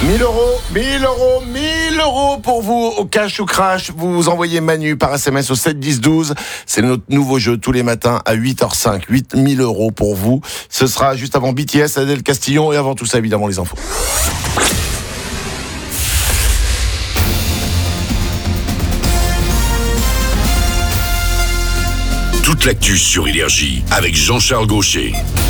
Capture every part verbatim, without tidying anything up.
mille euros, mille euros, mille euros pour vous au cash ou crash. Vous envoyez Manu par S M S au sept dix douze. C'est notre nouveau jeu tous les matins à huit heures cinq. huit mille euros pour vous. Ce sera juste avant B T S, Adèle Castillon et avant tout ça, évidemment, les infos. Toute l'actu sur Énergie avec Jean-Charles Gaucher.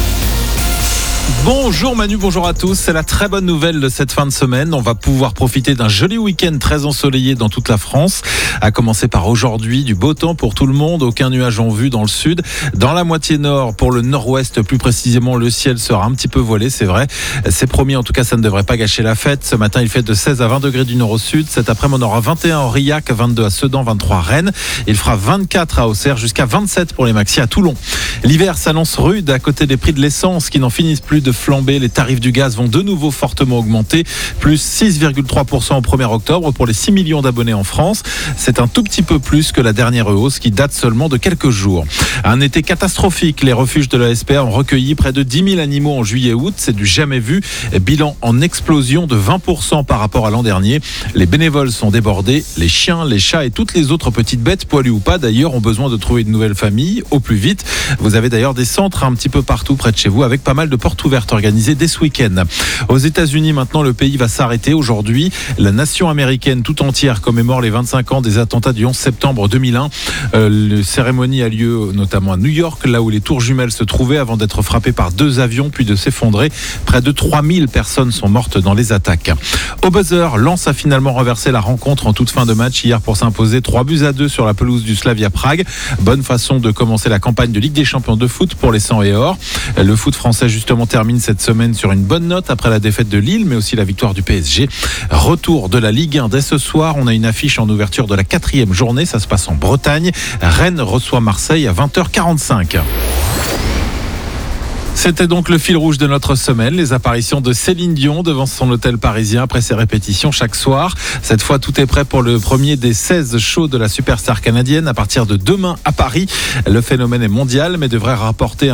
Bonjour Manu, bonjour à tous. C'est la très bonne nouvelle de cette fin de semaine. On va pouvoir profiter d'un joli week-end très ensoleillé dans toute la France. À commencer par aujourd'hui, du beau temps pour tout le monde. Aucun nuage en vue dans le sud. Dans la moitié nord, pour le nord-ouest plus précisément, le ciel sera un petit peu voilé, c'est vrai. C'est promis, en tout cas, ça ne devrait pas gâcher la fête. Ce matin, il fait de seize à vingt degrés du nord au sud. Cet après-midi, on aura vingt et un à Aurillac, vingt-deux à Sedan, vingt-trois à Rennes. Il fera vingt-quatre à Auxerre, jusqu'à vingt-sept pour les maxis à Toulon. L'hiver s'annonce rude à côté des prix de l'essence qui n'en finissent plus de flamber. Les tarifs du gaz vont de nouveau fortement augmenter, plus six virgule trois pour cent au premier octobre pour les six millions d'abonnés en France. C'est un tout petit peu plus que la dernière hausse qui date seulement de quelques jours. Un été catastrophique. Les refuges de la S P A ont recueilli près de dix mille animaux en juillet-août. C'est du jamais vu. Bilan en explosion de vingt pour cent par rapport à l'an dernier. Les bénévoles sont débordés. Les chiens, les chats et toutes les autres petites bêtes, poilues ou pas d'ailleurs, ont besoin de trouver une nouvelle famille au plus vite. Vous avez d'ailleurs des centres un petit peu partout près de chez vous avec pas mal de portes ouvertes organisées dès ce week-end. Aux États-Unis, maintenant, le pays va s'arrêter aujourd'hui. La nation américaine tout entière commémore les vingt-cinq ans des attentats du onze septembre deux mille un. Euh, la cérémonie a lieu notamment à New York, là où les tours jumelles se trouvaient avant d'être frappées par deux avions puis de s'effondrer. Près de trois mille personnes sont mortes dans les attaques. Au buzzer, Lens a finalement renversé la rencontre en toute fin de match hier pour s'imposer trois buts à deux sur la pelouse du Slavia Prague. Bonne façon de commencer la campagne de Ligue des Champions de foot pour les cent et or. Le foot français justement termine cette semaine sur une bonne note après la défaite de Lille, mais aussi la victoire du P S G. Retour de la Ligue un dès ce soir. On a une affiche en ouverture de la quatrième journée. Ça se passe en Bretagne. Rennes reçoit Marseille à vingt heures quarante-cinq. C'était donc le fil rouge de notre semaine, les apparitions de Céline Dion devant son hôtel parisien après ses répétitions chaque soir. Cette fois, tout est prêt pour le premier des seize shows de la superstar canadienne à partir de demain à Paris. Le phénomène est mondial, mais devrait rapporter